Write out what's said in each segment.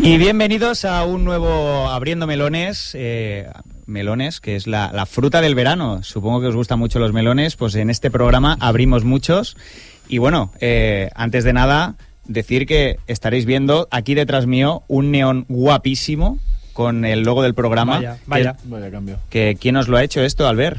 Y bienvenidos a un nuevo Abriendo Melones, melones, que es la fruta del verano. Supongo que os gustan mucho los melones, pues en este programa abrimos muchos. Y bueno, antes de nada, decir que estaréis viendo aquí detrás mío un neón guapísimo con el logo del programa. Vaya cambio. ¿Quién os lo ha hecho esto, Albert?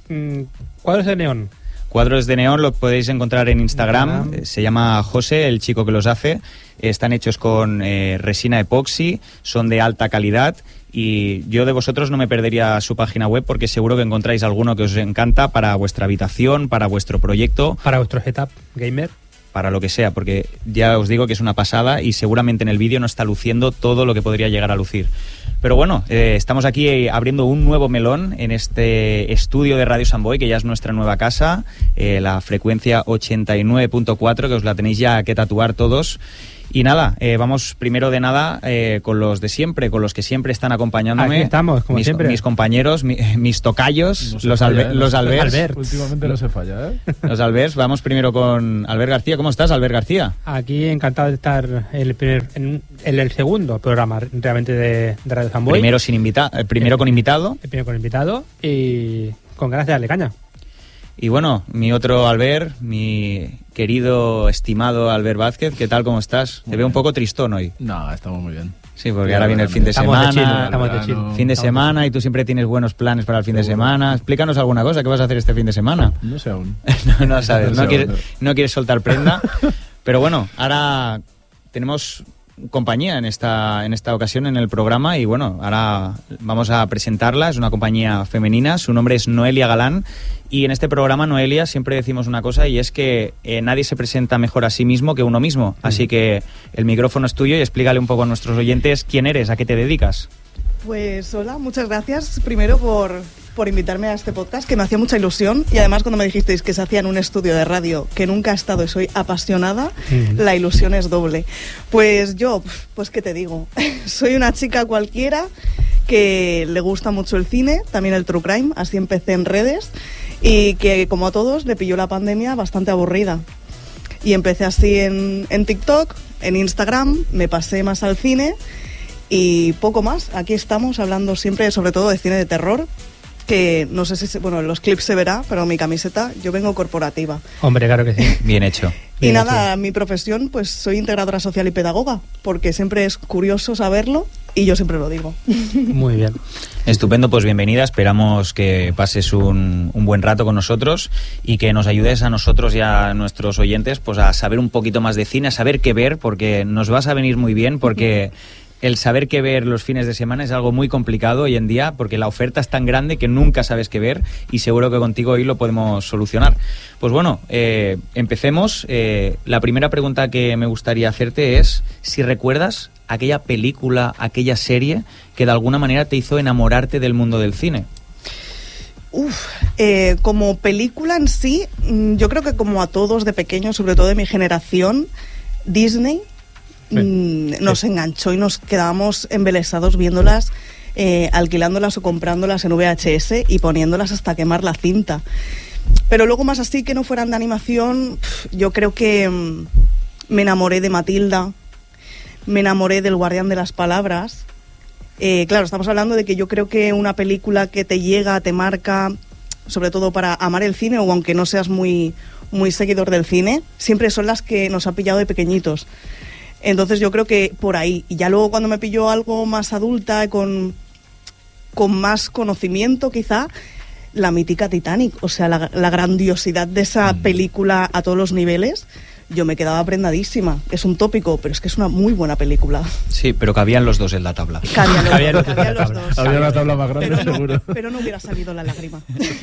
¿Cuadros de neón? Cuadros de neón lo podéis encontrar en Instagram. Se llama José, el chico que los hace. Están hechos con resina epoxi, son de alta calidad y yo de vosotros no me perdería su página web porque seguro que encontráis alguno que os encanta para vuestra habitación, para vuestro proyecto. Para vuestro setup gamer. Para lo que sea, porque ya os digo que es una pasada y seguramente en el vídeo no está luciendo todo lo que podría llegar a lucir. Pero bueno, estamos aquí abriendo un nuevo melón en este estudio de Radio Samboy, que ya es nuestra nueva casa, la frecuencia 89.4, que os la tenéis ya que tatuar todos. Y nada, vamos primero de nada con los de siempre, con los que siempre están acompañándome. Aquí estamos, como siempre. Mis compañeros, mis tocayos, no los Alberts. Últimamente no se falla, ¿eh? Los Alberts. Vamos primero con Albert García. ¿Cómo estás, Albert García? Aquí encantado de estar en el segundo programa realmente de Radio Samboy. Primero con invitado. El primero con invitado y con ganas de darle caña. Y bueno, mi otro Albert, mi querido, estimado Albert Vázquez, ¿qué tal? ¿Cómo estás? Te veo un poco tristón hoy. No, estamos muy bien. Sí, porque ahora viene el fin de semana. Estamos de chill. Fin de semana y tú siempre tienes buenos planes para el fin de semana. Explícanos alguna cosa. ¿Qué vas a hacer este fin de semana? No sé aún. No sabes, no quieres soltar prenda. Pero bueno, ahora tenemos compañía en esta ocasión en el programa y bueno, ahora vamos a presentarla. Es una compañía femenina, su nombre es Noelia Galán y en este programa, Noelia, siempre decimos una cosa y es que nadie se presenta mejor a sí mismo que uno mismo, así que el micrófono es tuyo y explícale un poco a nuestros oyentes quién eres, a qué te dedicas. Pues hola, muchas gracias primero por invitarme a este podcast, que me hacía mucha ilusión y además cuando me dijisteis que se hacía en un estudio de radio que nunca he estado y soy apasionada, la ilusión es doble. Pues yo, pues qué te digo, soy una chica cualquiera que le gusta mucho el cine, también el true crime, así empecé en redes y que como a todos le pilló la pandemia bastante aburrida. Y empecé así en TikTok, en Instagram, me pasé más al cine y poco más. Aquí estamos hablando siempre sobre todo de cine de terror, que no sé si, bueno, en los clips se verá, pero mi camiseta, yo vengo corporativa. Hombre, claro que sí. Bien hecho. Y nada, mi profesión, pues soy integradora social y pedagoga, porque siempre es curioso saberlo y yo siempre lo digo. Muy bien. Estupendo, pues bienvenida. Esperamos que pases un buen rato con nosotros y que nos ayudes a nosotros y a nuestros oyentes pues a saber un poquito más de cine, a saber qué ver, porque nos vas a venir muy bien, porque el saber qué ver los fines de semana es algo muy complicado hoy en día porque la oferta es tan grande que nunca sabes qué ver y seguro que contigo hoy lo podemos solucionar. Pues bueno, empecemos. La primera pregunta que me gustaría hacerte es si recuerdas aquella película, aquella serie que de alguna manera te hizo enamorarte del mundo del cine. Como película en sí, yo creo que como a todos de pequeños, sobre todo de mi generación, Disney nos enganchó y nos quedábamos embelesados viéndolas, alquilándolas o comprándolas en VHS y poniéndolas hasta quemar la cinta. Pero luego más así que no fueran de animación, yo creo que me enamoré de Matilda, me enamoré del Guardián de las Palabras. Claro, estamos hablando de que yo creo que una película que te llega, te marca, sobre todo para amar el cine o aunque no seas muy, muy seguidor del cine, siempre son las que nos ha pillado de pequeñitos. Entonces yo creo que por ahí. Y ya luego cuando me pilló algo más adulta, con más conocimiento quizá, la mítica Titanic. O sea, la grandiosidad de esa película a todos los niveles, yo me quedaba prendadísima. Es un tópico, pero es que es una muy buena película. Sí, pero cabían los dos en la tabla. Cabían los dos. Había una tabla más grande, pero seguro. Pero no hubiera salido la lágrima.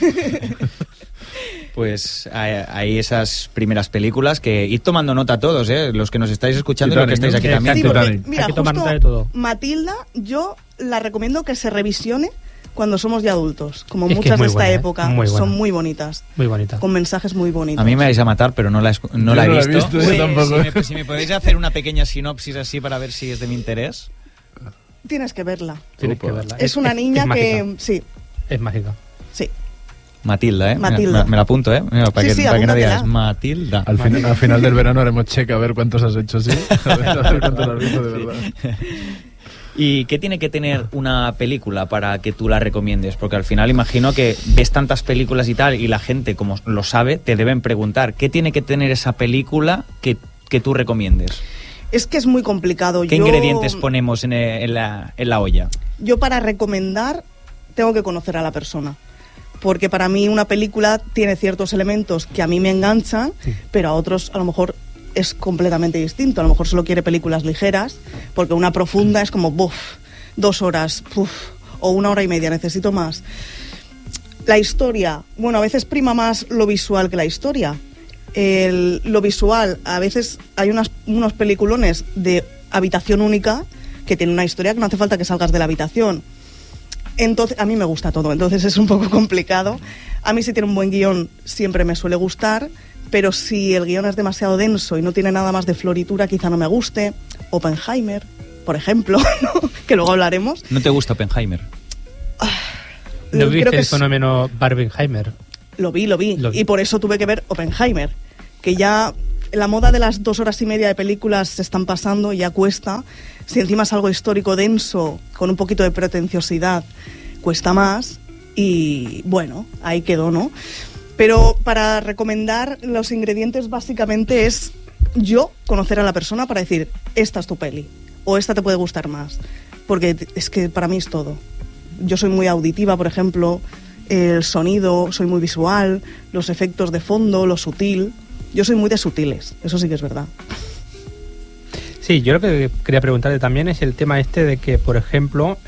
Pues hay esas primeras películas que id tomando nota todos, los que nos estáis escuchando Titanic, y los que estáis aquí también. Sí, porque, mira, hay que tomar justo nota de todo. Matilda, yo la recomiendo que se revisione cuando somos ya adultos, como Es que muchas es muy de esta buena, época, muy buena. son muy bonitas, Muy bonita. con mensajes muy bonitos. A mí me vais a matar, pero no la he visto. yo tampoco. Si me podéis hacer una pequeña sinopsis así para ver si es de mi interés. Tienes que verla. Tienes que verla. Es una niña mágica. que... Sí, Es mágica. sí. Matilda, ¿eh? Matilda. Me la apunto, ¿eh? Mira, para Sí, que no apúntatela. digas Matilda. Al final del verano haremos check a ver cuántos has hecho, ¿sí? A ver cuántos has visto de verdad. ¿Y qué tiene que tener una película para que tú la recomiendes? Porque al final imagino que ves tantas películas y tal, y la gente, como lo sabe, te deben preguntar, ¿qué tiene que tener esa película que tú recomiendes? Es que es muy complicado. ¿Qué ingredientes ponemos en la olla? Yo para recomendar tengo que conocer a la persona. Porque para mí una película tiene ciertos elementos que a mí me enganchan, pero a otros a lo mejor es completamente distinto. A lo mejor solo quiere películas ligeras, porque una profunda es como, buf, 2 horas, puf, o 1 hora y media, necesito más. La historia, bueno, a veces prima más lo visual que la historia. Lo visual, a veces hay unos peliculones de habitación única que tienen una historia que no hace falta que salgas de la habitación. Entonces, a mí me gusta todo, entonces es un poco complicado. A mí si tiene un buen guión siempre me suele gustar, pero si el guión es demasiado denso y no tiene nada más de floritura, quizá no me guste. Oppenheimer, por ejemplo, ¿no? Que luego hablaremos. ¿No te gusta Oppenheimer? ¿No viste Creo que el fenómeno Barbenheimer? Lo vi. Y por eso tuve que ver Oppenheimer, que ya la moda de las 2 horas y media de películas se están pasando y ya cuesta. Si encima es algo histórico denso, con un poquito de pretenciosidad, cuesta más. Y bueno, ahí quedó, ¿no? Pero para recomendar los ingredientes básicamente es yo conocer a la persona para decir, esta es tu peli, o esta te puede gustar más. Porque es que para mí es todo. Yo soy muy auditiva, por ejemplo, el sonido, soy muy visual, los efectos de fondo, lo sutil. Yo soy muy de sutiles, eso sí que es verdad. Sí, yo lo que quería preguntarte también es el tema este de que, por ejemplo,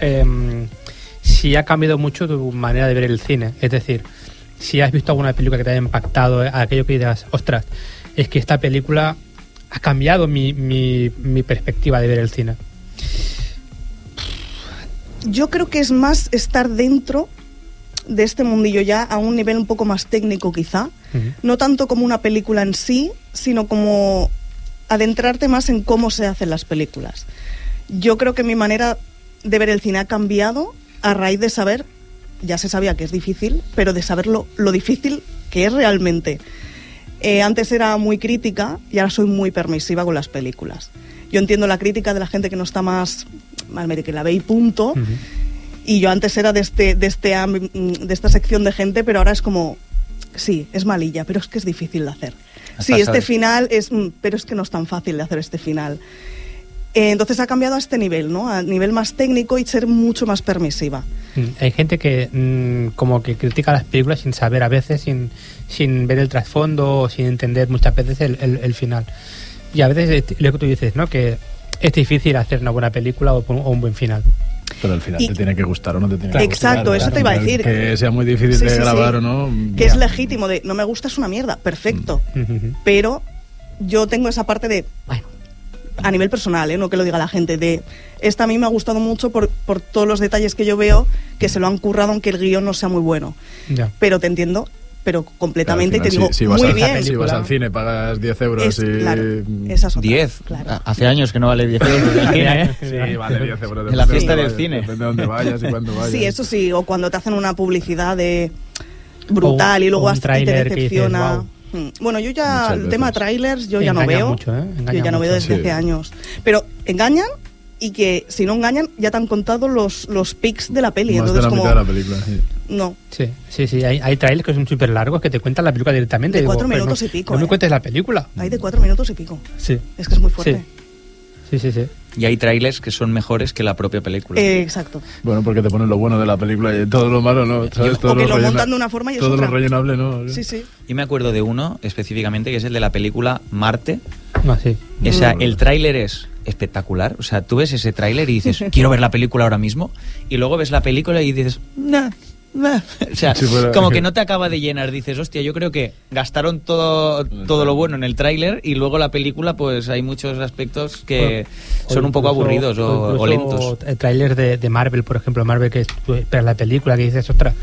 si ha cambiado mucho tu manera de ver el cine. Es decir, si has visto alguna película que te haya impactado, aquello que digas, ostras, es que esta película ha cambiado mi perspectiva de ver el cine. Yo creo que es más estar dentro de este mundillo ya a un nivel un poco más técnico quizá, no tanto como una película en sí, sino como adentrarte más en cómo se hacen las películas. Yo creo que mi manera de ver el cine ha cambiado a raíz de saber, ya se sabía que es difícil, pero de saber lo difícil que es realmente. Antes era muy crítica y ahora soy muy permisiva con las películas. Yo entiendo la crítica de la gente que no está más que la ve y punto. Y yo antes era de esta sección de gente, pero ahora es como, sí, es malilla, pero es que es difícil de hacer. Sí, este final es, pero es que no es tan fácil de hacer este final. Entonces ha cambiado a este nivel, ¿no? A nivel más técnico y ser mucho más permisiva. Hay gente que como que critica las películas sin saber, a veces sin ver el trasfondo o sin entender muchas veces el final. Y a veces lo que tú dices, ¿no? Que es difícil hacer una buena película o un buen final. Pero al final te tiene que gustar o no te tiene que gustar. Exacto, eso te iba a decir. Que sea muy difícil de grabar o no. Que es legítimo de, no me gusta, es una mierda, perfecto. Pero yo tengo esa parte de, bueno, a nivel personal, no que lo diga la gente, de esta a mí me ha gustado mucho por todos los detalles que yo veo que se lo han currado aunque el guión no sea muy bueno. Ya. Pero te entiendo, pero completamente, claro, y te digo, si muy bien. Si vas al cine, pagas 10 euros y... Claro, esas otras, 10. Claro. Hace años que no vale 10 euros el cine, ¿eh? Sí, vale 10 euros. En la fiesta del cine. Depende de dónde vayas y cuándo vayas. Sí, eso sí, o cuando te hacen una publicidad de brutal y luego hasta te decepciona. Dices, wow. Bueno, yo ya, el tema trailers, yo ya no Engañan veo. Mucho, ¿eh? Yo ya no veo desde hace años. Pero engañan, y que si no engañan ya te han contado los pics de la peli. Más entonces de la como mitad de la película, sí. No. Sí, hay trailers que son súper largos que te cuentan la película directamente. De 4 minutos y pico. No me cuentes la película. Hay de 4 minutos y pico. Sí. Es que es muy fuerte. Sí. Y hay trailers que son mejores que la propia película. Exacto. Bueno, porque te ponen lo bueno de la película y todo lo malo, ¿no? ¿Sabes? O que lo montan de una forma y es todo otra. Todo lo rellenable, ¿no? Sí. Yo me acuerdo de uno específicamente que es el de la película Marte. Sí. O sea, el tráiler es espectacular. O sea, tú ves ese tráiler y dices, quiero ver la película ahora mismo. Y luego ves la película y dices, nah. O sea, como que no te acaba de llenar. Dices, hostia, yo creo que gastaron todo lo bueno en el tráiler y luego la película, pues hay muchos aspectos que son un poco aburridos o lentos. El tráiler de Marvel, por ejemplo, Marvel, que tú esperas la película, que dices, ostras,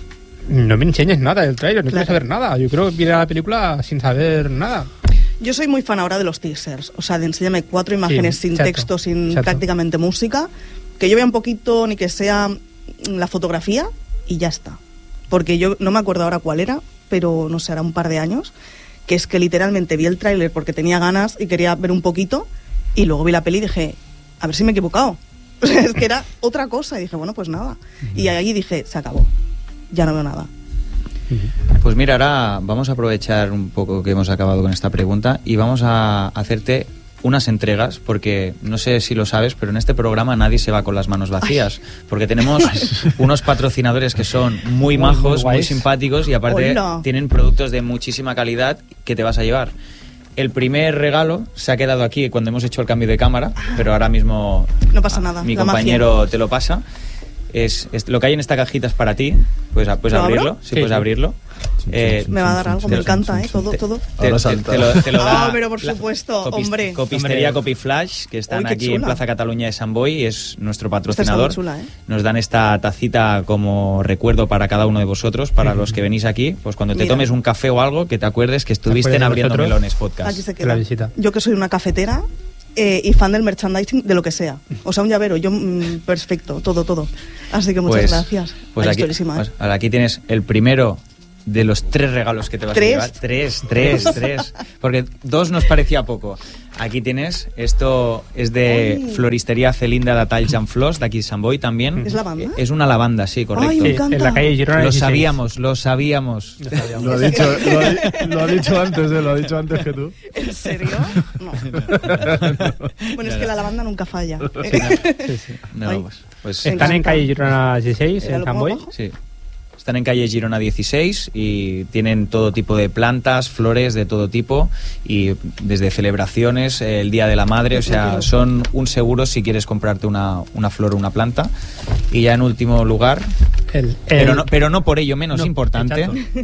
no me enseñes nada del tráiler, no quiero saber nada. Yo creo que viene a la película sin saber nada. Yo soy muy fan ahora de los teasers, o sea, de enséñame 4 imágenes sin texto, sin prácticamente música, que yo vea un poquito, ni que sea la fotografía, y ya está. porque yo no me acuerdo ahora cuál era, pero no sé, era un par de años, que es que literalmente vi el tráiler porque tenía ganas y quería ver un poquito, y luego vi la peli y dije, a ver si me he equivocado. Es que era otra cosa, y dije, bueno, pues nada. Y ahí dije, se acabó, ya no veo nada. Pues mira, ahora vamos a aprovechar un poco que hemos acabado con esta pregunta y vamos a hacerte unas entregas, porque no sé si lo sabes, pero en este programa nadie se va con las manos vacías, porque tenemos unos patrocinadores que son muy majos, muy simpáticos, y aparte tienen productos de muchísima calidad que te vas a llevar. El primer regalo se ha quedado aquí cuando hemos hecho el cambio de cámara, pero ahora mismo no pasa nada, mi compañero te lo pasa. Es lo que hay en esta cajita es para ti. Puedes abrirlo. Sí, puedes abrirlo. Me va a dar algo, me encanta, todo. Te lo da, pero por supuesto, hombre. Copistería Copiflash, que están aquí en Plaza Cataluña de Sant Boi, es nuestro patrocinador. Chula, Nos dan esta tacita como recuerdo para cada uno de vosotros, para los que venís aquí, pues cuando te tomes un café o algo, que te acuerdes que estuviste en Abriendo Melones Podcast. Aquí se queda. Yo que soy una cafetera y fan del merchandising de lo que sea. O sea, un llavero, yo perfecto, todo. Así que muchas gracias. Pues aquí tienes el primero de los 3 regalos que te vas a llevar. 3. Porque 2 nos parecía poco. Aquí tienes, esto es de Floristería Celinda de Talls and Flors, de aquí de Sant Boi también. ¿Es lavanda? Es una lavanda, sí, correcto. Ay, me encanta. En la calle Girona. Lo sabíamos. Lo ha dicho antes que tú. ¿En serio? No. Bueno, es que la lavanda nunca falla. Sí. No, pues están en calle Girona 16, en Sant Boi. Sí. Están en calle Girona 16 y tienen todo tipo de plantas, flores de todo tipo, y desde celebraciones, el Día de la Madre, o sea, son un seguro si quieres comprarte una flor o una planta. Y ya en último lugar, pero no por ello menos importante,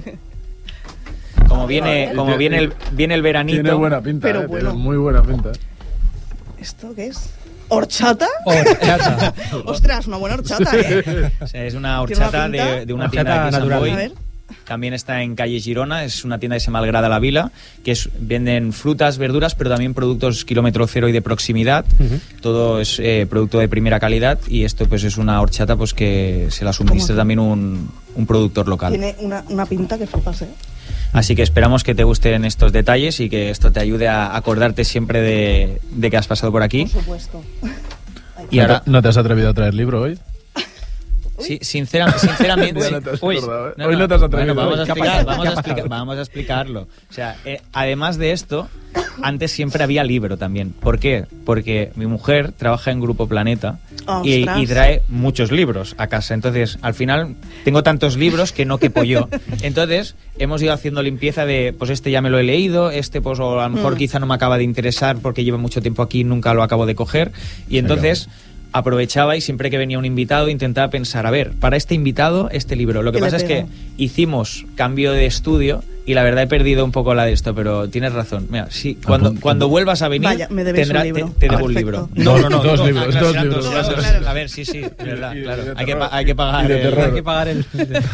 como viene el veranito. Tiene buena pinta, pero bueno. Tiene muy buena pinta. ¿Esto qué es? ¿Horchata? Horchata. Ostras, una buena horchata, O sea, es una horchata de una tienda de Sant Boi. También está en calle Girona, es una tienda que se llama El Gra de la Vila, que venden frutas, verduras, pero también productos kilómetro cero y de proximidad. Todo es producto de primera calidad, y esto pues es una horchata pues que se la suministra también un productor local. Tiene una pinta que flipas, Así que esperamos que te gusten estos detalles y que esto te ayude a acordarte siempre de que has pasado por aquí. Por supuesto. Y ahora, ¿No te has atrevido a traer libro hoy? Sí, sinceramente. Hoy no te has Hoy no te has atrevido. Bueno, vamos a explicarlo. O sea, además de esto, antes siempre había libro también. ¿Por qué? Porque mi mujer trabaja en Grupo Planeta y trae muchos libros a casa. Entonces, al final, tengo tantos libros que no quepo yo. Entonces, hemos ido haciendo limpieza de, pues este ya me lo he leído, este pues o a lo mejor quizá no me acaba de interesar porque lleva mucho tiempo aquí y nunca lo acabo de coger. Y entonces aprovechaba y siempre que venía un invitado intentaba pensar, a ver, para este invitado, este libro. Lo que pasa es que hicimos cambio de estudio y la verdad he perdido un poco la de esto, pero tienes razón. Mira, sí, cuando vuelvas a venir, vaya, me debes un libro. te debo un libro. No, dos libros. Verdad, a ver, sí, verdad, claro. Hay que pagar el...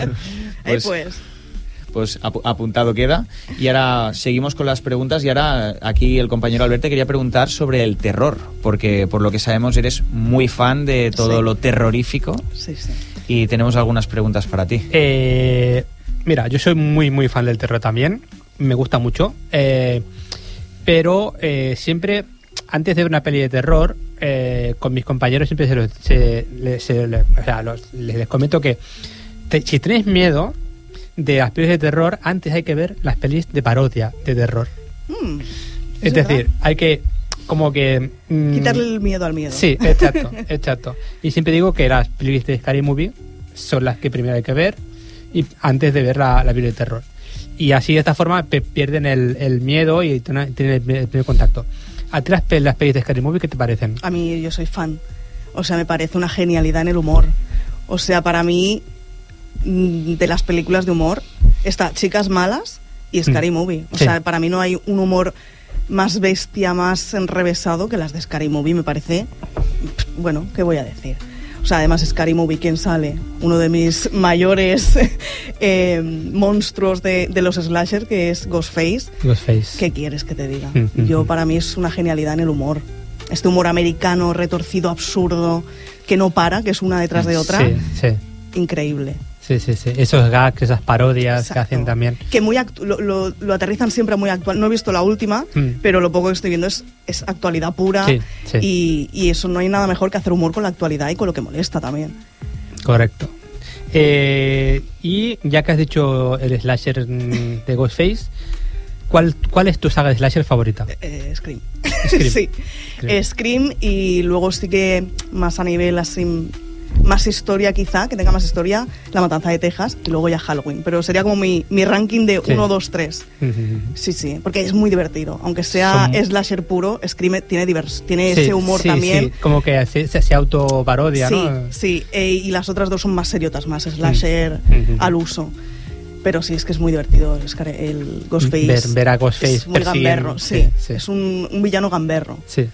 Pues apuntado queda. Y ahora seguimos con las preguntas. Y ahora aquí el compañero Albert te quería preguntar sobre el terror, porque por lo que sabemos eres muy fan de todo lo terrorífico. Sí. Y tenemos algunas preguntas para ti. Mira, yo soy muy fan del terror también. Me gusta mucho. Pero siempre, antes de ver una peli de terror, con mis compañeros siempre les comento que si tenéis miedo de las pelis de terror, antes hay que ver las pelis de parodia de terror. Es decir, hay que quitarle el miedo al miedo. Sí, exacto. Y siempre digo que las pelis de Scary Movie son las que primero hay que ver y antes de ver la peli de terror. Y así de esta forma pierden el miedo y tienen el primer contacto. ¿A ti las pelis de Scary Movie qué te parecen? A mí yo soy fan. O sea, me parece una genialidad en el humor. O sea, para mí, de las películas de humor está Chicas Malas y Scary Movie. O sea, para mí no hay un humor más bestia, más enrevesado que las de Scary Movie. Me parece, bueno, ¿qué voy a decir? O sea, además Scary Movie, ¿quién sale? Uno de mis mayores monstruos de los slasher, que es Ghostface. ¿Qué quieres que te diga? Para mí es una genialidad en el humor. Este humor americano, retorcido, absurdo, que no para, que es una detrás de otra. Sí. Increíble. Sí. Esos gags, esas parodias Exacto. que hacen también. Que lo aterrizan siempre muy actual. No he visto la última, pero lo poco que estoy viendo es actualidad pura. Sí. Y eso, no hay nada mejor que hacer humor con la actualidad y con lo que molesta también. Correcto. Y ya que has dicho el slasher de Ghostface, ¿cuál es tu saga de slasher favorita? Scream. Scream. Sí. Scream, y luego sí que más a nivel así, más historia quizá, que tenga más historia, La Matanza de Texas, y luego ya Halloween. Pero sería como mi ranking de 1, 2, 3. Sí, porque es muy divertido. Aunque sea slasher puro, Scream tiene ese humor también. Sí, como que se autoparodia, ¿no? Sí, y las otras dos son más seriotas, más slasher al uso. Pero sí, es que es muy divertido el Ghostface. Ver a Ghostface es muy gamberro, sí. Es un villano gamberro. Sí.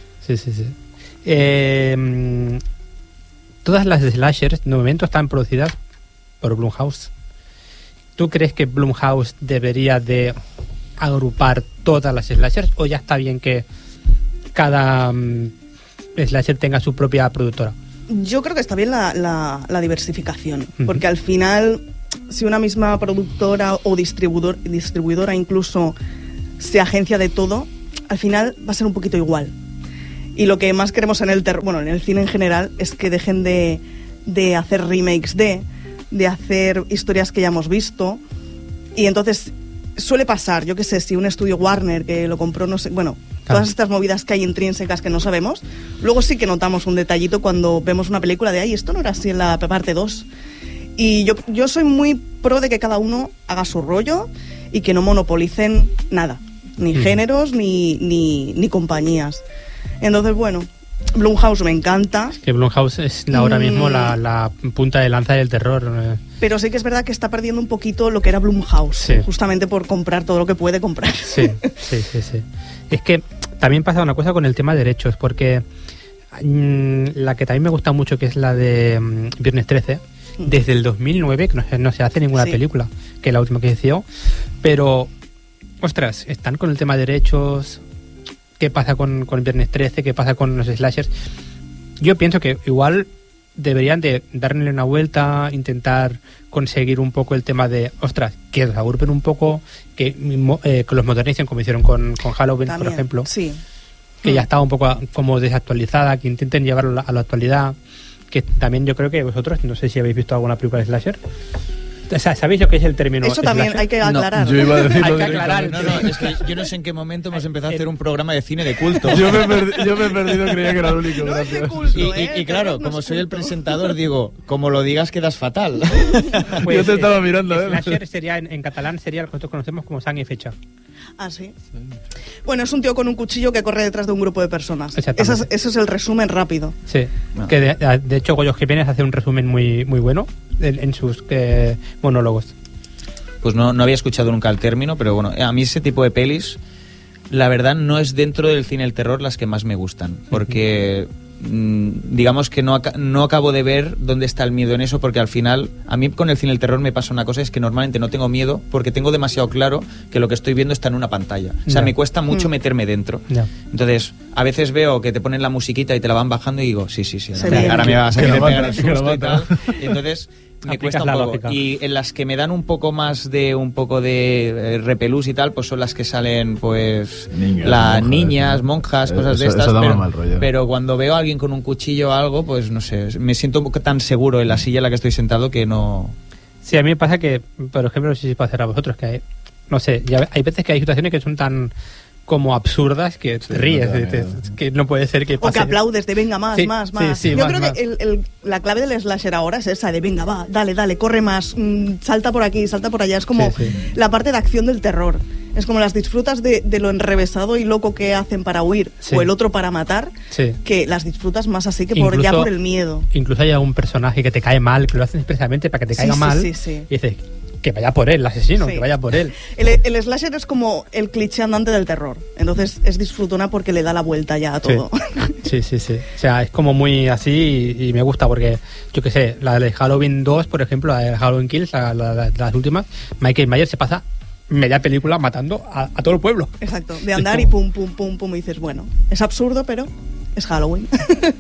Todas las slashers de momento están producidas por Blumhouse. ¿Tú crees que Blumhouse debería de agrupar todas las slashers, o ya está bien que cada slasher tenga su propia productora? Yo creo que está bien la diversificación, porque al final, si una misma productora o distribuidora incluso se agencia de todo, al final va a ser un poquito igual. Y lo que más queremos en el cine en general es que dejen de hacer remakes de hacer historias que ya hemos visto. Y entonces suele pasar, yo qué sé, si un estudio Warner que lo compró, no sé, bueno, todas estas movidas que hay intrínsecas que no sabemos, luego sí que notamos un detallito cuando vemos una película de, ay, esto no era así en la parte 2. Y yo soy muy pro de que cada uno haga su rollo y que no monopolicen nada, ni géneros ni compañías. Entonces, bueno, Blumhouse me encanta. Es que Blumhouse es ahora mismo la punta de lanza del terror. Pero sí que es verdad que está perdiendo un poquito lo que era Blumhouse, justamente por comprar todo lo que puede comprar. Sí. Es que también pasa una cosa con el tema de derechos, porque la que también me gusta mucho, que es la de Viernes 13, desde el 2009, que no se hace ninguna película, que es la última que hizo, pero, ostras, están con el tema de derechos. ¿Qué pasa con Viernes 13? ¿Qué pasa con los slashers? Yo pienso que igual deberían de darle una vuelta, intentar conseguir un poco el tema de, ostras, que los agrupen un poco, que los modernicen, como hicieron con Halloween, también, por ejemplo. Sí. Que ya estaba un poco como desactualizada, que intenten llevarlo a la actualidad. Que también yo creo que vosotros, no sé si habéis visto alguna película de slasher. O sea, ¿sabéis lo que es el término? Eso también slasher? hay que aclarar. No, yo iba a decirlo. Hay que aclarar. No, es que yo no sé en qué momento hemos empezado a hacer un programa de cine de culto. Yo me he perdido, creía que era el único. No es de Gracias. culto, Y claro, como soy el presentador, digo, como lo digas quedas fatal. Pues, yo te estaba mirando, Slasher sería, en catalán, sería lo que nosotros conocemos como sang y fecha. Ah, sí. Bueno, es un tío con un cuchillo que corre detrás de un grupo de personas. Exactamente. Ese es el resumen rápido. Sí, que de hecho Goyo Jiménez hace un resumen muy bueno en sus monólogos. Pues no había escuchado nunca el término, pero bueno, a mí ese tipo de pelis, la verdad, no es dentro del cine del terror las que más me gustan, porque digamos que no acabo de ver dónde está el miedo en eso, porque al final, a mí con el cine del terror me pasa una cosa, es que normalmente no tengo miedo, porque tengo demasiado claro que lo que estoy viendo está en una pantalla. O sea, me cuesta mucho meterme dentro. Entonces, a veces veo que te ponen la musiquita y te la van bajando y digo, sí, ahora me vas a querer pegar el susto y tal. Entonces me cuesta un poco. Lógica. Y en las que me dan un poco de repelús y tal, pues son las que salen, pues niñas, monjas, cosas de estas. Pero cuando veo a alguien con un cuchillo o algo, pues no sé, me siento un poco tan seguro en la silla en la que estoy sentado que no. Sí, a mí me pasa que, por ejemplo, no sé si pasa a vosotros, que no sé, hay veces que hay situaciones que son tan como absurdas que te ríes, que no puede ser que pase. O que aplaudes de venga más. Sí, yo creo que la clave del slasher ahora es esa, de venga, va, dale, corre más, salta por aquí, salta por allá. Es como la parte de acción del terror. Es como las disfrutas de lo enrevesado y loco que hacen para huir, o el otro para matar, que las disfrutas más así que por el miedo. Incluso hay algún personaje que te cae mal, que lo hacen expresamente para que te caiga mal, y dices, que vaya por él, el asesino, que vaya por él. El slasher es como el cliché andante del terror. Entonces es disfrutona porque le da la vuelta ya a todo. Sí. O sea, es como muy así y me gusta porque, yo qué sé, la de Halloween 2, por ejemplo, la de Halloween Kills, las últimas, Michael Myers se pasa media película matando a todo el pueblo. Exacto, de andar y pum, y dices, bueno, es absurdo, pero es Halloween.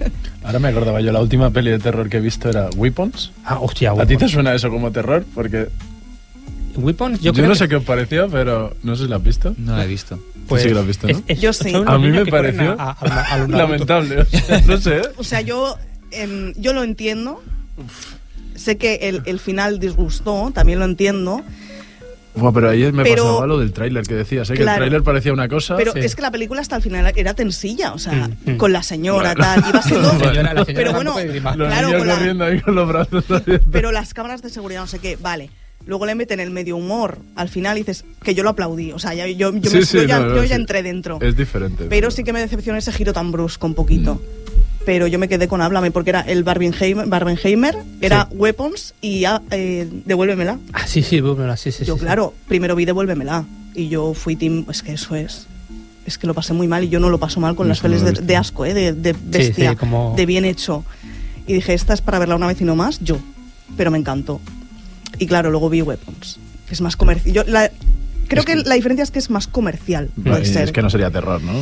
Ahora me acordaba yo, la última peli de terror que he visto era Weapons. Ah, hostia, ¿A ti te suena eso como terror? Porque Weapons, yo no sé qué os pareció, pero no sé si lo has visto. No la he visto. Tú sí que lo has visto, ¿no? Yo sí. son A los mí niños me que corren pareció a los Naruto. lamentable. O sea, no sé. O sea, yo lo entiendo. Sé que el final disgustó, también lo entiendo. Buah, pero ayer me Pero- pasaba lo del tráiler que decías, ¿eh? Que Claro. el tráiler parecía una cosa. Pero Sí. es que la película hasta el final era tensilla, o sea, con la señora, Bueno. tal, iba siendo... La señora pero da un bueno, poco de grima. Los claro, niños con la- corriendo ahí con los brazos abiertos. pero las cámaras de seguridad, no sé qué, vale. Luego le meten el medio humor al final y dices que yo lo aplaudí, o sea, yo ya entré dentro. Es diferente. Pero sí que me decepcionó ese giro tan brusco un poquito. Pero yo me quedé con Háblame porque era el Barbenheimer, era Weapons y ya Devuélvemela. Ah, sí, bueno, sí. Yo, claro, primero vi Devuélvemela y yo fui team, es que eso es que lo pasé muy mal y yo no lo paso mal con las Eso no pelis lo he visto. de asco, de bestia, sí, como- de bien hecho. Y dije, esta es para verla una vez y no más, pero me encantó. Y claro, luego vi Weapons, que es más comercial. Creo que la diferencia es que es más comercial, puede ser. Es que no sería terror, ¿no?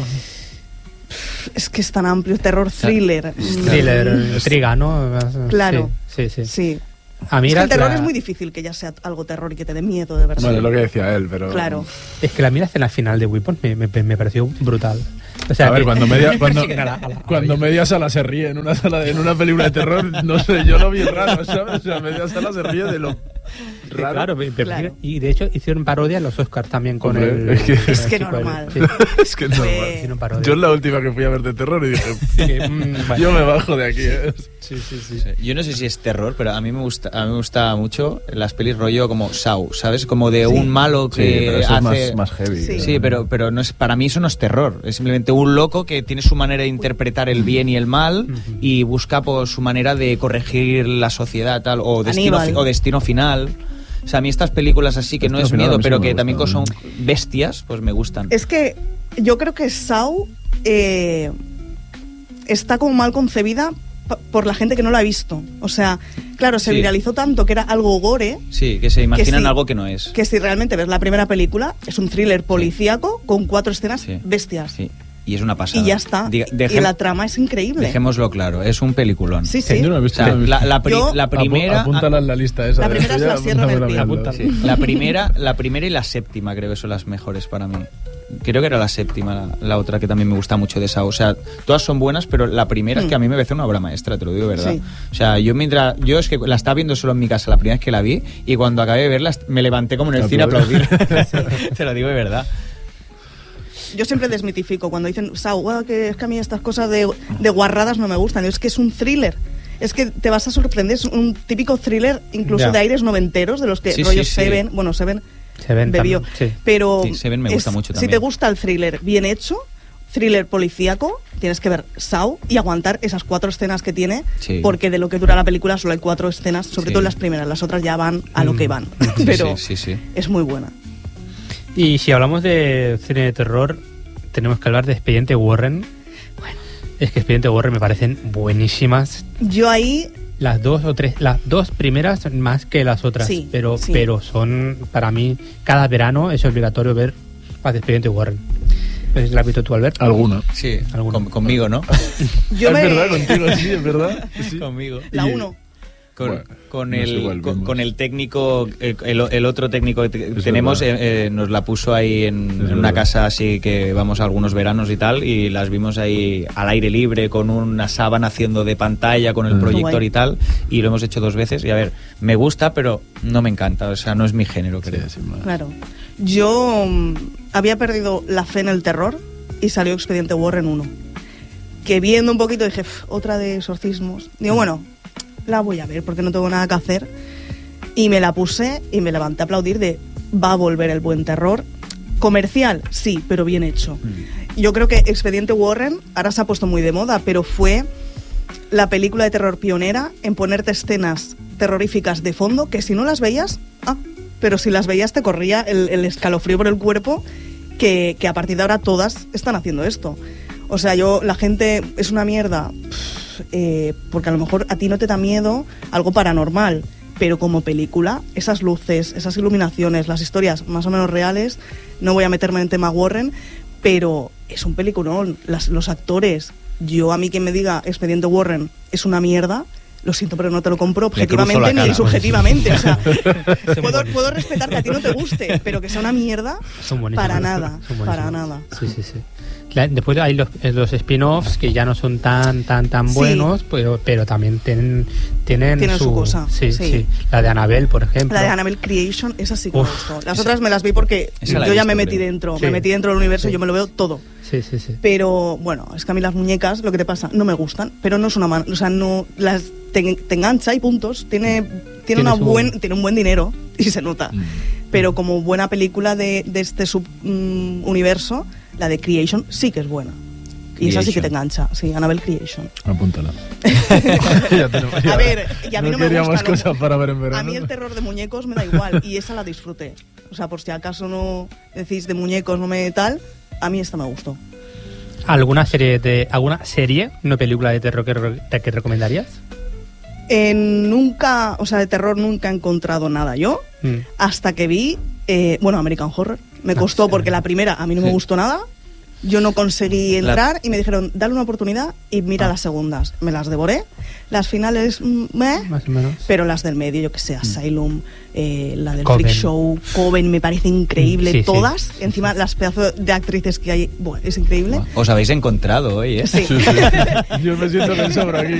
Es que es tan amplio, terror, thriller. Thriller, intriga, ¿no? Claro. Sí. Sí. A mí Es que la- el terror la- es muy difícil que ya sea algo terror y que te dé miedo, de verdad. Bueno, es lo que decía él, pero... Claro. Es que la escena final de Weapons me pareció brutal. O sea, A ver, que- cuando persiguen a la- cuando media sala se ríe en una película de terror, no sé, yo lo vi raro, ¿sabes? O sea, media sala se ríe de lo raro. Claro, Claro. y de hecho hicieron parodia en los Oscars también con Hombre, el... es que- con el Es que chico normal. Sí. Es que no. Fue- Hicieron parodia. Yo es la última que fui a ver de terror y dije, Que, bueno. yo me bajo de aquí, ¿eh? Sí. Yo no sé si es terror, pero a mí me gusta mucho las pelis rollo como Saw, ¿sabes? Como de un malo Sí, que pero eso hace... es más heavy. Sí. Sí, pero no es, para mí eso no es terror. Es simplemente un loco que tiene su manera de interpretar el bien y el mal y busca pues, su manera de corregir la sociedad tal o Aníbal. destino final. O sea, a mí estas películas así que no Destino es Final a miedo, mí sí pero me que gusta. también son bestias, pues me gustan. Es que yo creo que Saw está como mal concebida por la gente que no la ha visto. O sea, claro, se Sí. viralizó tanto que era algo gore, Sí, que se imaginan sí. algo que no es. que si realmente ves la primera película, es un thriller policíaco con 4 escenas Sí. bestias. Sí. Y es una pasada. Y ya está. Y la trama es increíble. Dejémoslo claro, es un peliculón. Sí, sí. Yo no he O visto. sea, no he visto. Yo- la primera... Apúntala en la lista esa. La primera es la Sierra del Pie. Apúntala. Sí, la primera y la séptima creo que son las mejores para mí. Creo que era la séptima, la otra que también me gusta mucho de esa. O sea, todas son buenas, pero la primera es que a mí me parece una obra maestra, te lo digo de verdad. Sí. O sea, yo es que la estaba viendo solo en mi casa la primera vez que la vi y cuando acabé de verla me levanté como en el cine a aplaudir. Te lo digo de verdad. Yo siempre desmitifico cuando dicen Saw, que es que a mí estas cosas de guarradas no me gustan. Es que es un thriller. Es que te vas a sorprender. Es un típico thriller, incluso Ya. de aires noventeros, de los que Sí, rollo sí, sí. Seven. Bueno, Seven bebió. también, sí. Pero Sí, Seven me gusta mucho si también. te gusta el thriller bien hecho, thriller policíaco, tienes que ver Saw y aguantar esas 4 escenas que tiene, Sí. porque de lo que dura la película solo hay 4 escenas, sobre Sí. todo en las primeras. Las otras ya van a lo que van. Pero sí. es muy buena. Y si hablamos de cine de terror, tenemos que hablar de Expediente Warren. Bueno. Es que Expediente Warren me parecen buenísimas. Yo ahí Las dos primeras más que las otras, Sí, pero sí. son, para mí, cada verano es obligatorio ver las de Expediente Warren. ¿Es la has visto tú, Albert? Alguna. Sí, Alguno. conmigo, ¿no? yo es me verdad, contigo, sí, es verdad. Sí. Conmigo. la Y- 1. Bueno, Con no sé el, cuál con, vimos. con el técnico, el otro técnico que Es tenemos, verdad. nos la puso ahí en Es una verdad. casa así que vamos a algunos veranos y tal, y las vimos ahí al aire libre con una sábana haciendo de pantalla con el proyector Guay. y tal, y lo hemos hecho 2 veces, y a ver, me gusta, pero no me encanta, o sea, no es mi género, creo. Sí, sin más. Claro. Yo había perdido la fe en el terror y salió Expediente Warren 1. Que viendo un poquito dije, otra de exorcismos. Digo, bueno, la voy a ver porque no tengo nada que hacer. Y me la puse y me levanté a aplaudir de, va a volver el buen terror. Comercial, sí, pero bien hecho. Yo creo que Expediente Warren ahora se ha puesto muy de moda, pero fue la película de terror pionera en ponerte escenas terroríficas de fondo que si no las veías, pero si las veías te corría el escalofrío por el cuerpo, que a partir de ahora todas están haciendo esto. O sea, la gente es una mierda, porque a lo mejor a ti no te da miedo algo paranormal, pero como película, esas luces, esas iluminaciones, las historias más o menos reales, no voy a meterme en tema Warren, pero es un peliculón, los actores, Yo, a mí quien me diga Expediente Warren es una mierda, lo siento, pero no te lo compro objetivamente cara. ni subjetivamente. O sea, puedo respetar que a ti no te guste, pero que sea una mierda, para nada. Sí. Después hay los spin-offs que ya no son tan buenos, pero también tienen su cosa. Sí. La de Annabelle, por ejemplo. La de Annabelle Creation, esa sí que me gustó. Las otras me las vi porque yo ya me metí dentro. Sí. Me metí dentro del universo y yo me lo veo todo. Sí. Pero bueno, es que a mí las muñecas, lo que te pasa, no me gustan, pero no es una o sea, no las te engancha y puntos. Tiene un buen dinero y se nota. Pero como buena película de este universo, la de Creation sí que es buena. Y esa sí que te engancha. Sí, Annabelle Creation. Apúntala. A ver, y a mí no me gusta. Cosas para ver en verano. A mí el terror de muñecos me da igual y esa la disfruté. O sea, por si acaso no decís de muñecos, no me tal, a mí esta me gustó. ¿Alguna serie, no película de terror que recomendarías? Nunca, o sea, de terror nunca he encontrado nada yo, hasta que vi, American Horror. Me costó porque la primera a mí no me gustó nada, yo no conseguí entrar y me dijeron, dale una oportunidad y mira las segundas. Me las devoré, las finales, más o menos. Pero las del medio, yo que sé, Asylum, la del Coven. Freak Show, Coven, me parece increíble, Sí. todas. Encima, las pedazos de actrices que hay, es increíble. Os habéis encontrado hoy, ¿eh? Sí. Yo me siento que sobra aquí.